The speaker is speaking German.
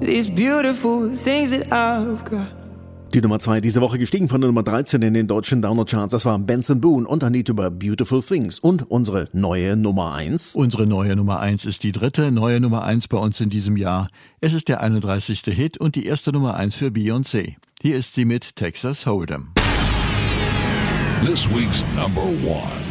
these beautiful things that I've got. Die Nummer 2 diese Woche gestiegen von der Nummer 13 in den deutschen Downer-Charts. Das war Benson Boone und ein Lied über Beautiful Things. Und unsere neue Nummer 1. Unsere neue Nummer 1 ist die dritte neue Nummer 1 bei uns in diesem Jahr. Es ist der 31. Hit und die erste Nummer 1 für Beyoncé. Hier ist sie mit Texas Hold'em. This week's number 1.